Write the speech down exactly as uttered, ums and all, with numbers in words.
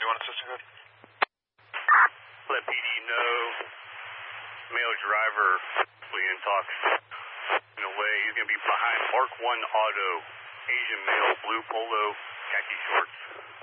one assistant code? Let P D know. Male driver, Leon talks in a way. He's going to be behind Mark one Auto. Asian male, blue polo, khaki shorts.